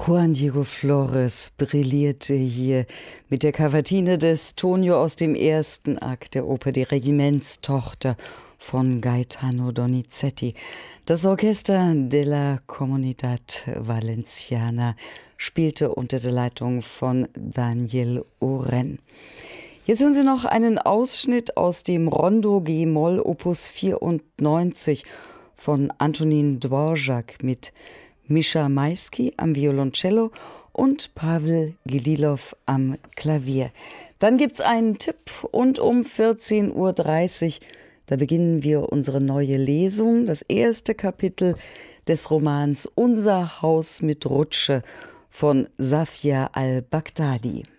Juan Diego Flores brillierte hier mit der Cavatine des Tonio aus dem ersten Akt der Oper Die Regimentstochter von Gaetano Donizetti. Das Orchester della Comunidad Valenciana spielte unter der Leitung von Daniel Oren. Jetzt hören Sie noch einen Ausschnitt aus dem Rondo G-Moll Opus 94 von Antonin Dvorak mit Mischa Maisky am Violoncello und Pavel Gililov am Klavier. Dann gibt's einen Tipp und um 14:30 Uhr, da beginnen wir unsere neue Lesung, das erste Kapitel des Romans Unser Haus mit Rutsche von Safia al-Baghdadi.